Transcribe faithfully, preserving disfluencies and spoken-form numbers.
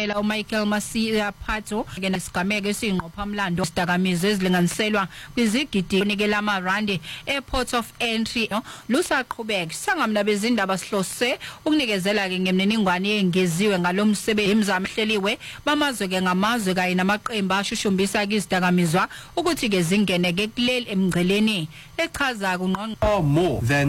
usekela uMichael Masiya Phato ngena isigameko esingqopha umlando isidakamizwa ezilinganiselwa kwizigidi unikela amarandi airport of entry no lusaqhubeka sangamna bezindaba sihlose ukunikezela ke ngemniningwane yengeziwe ngalomsebenzi emzamhleliwe bamazwe ke ngamazwe kanye namaqembu ashushumbisa izidakamizwa ukuthi ke zingene ke kuleli emgceleni echaza kungqongqo more than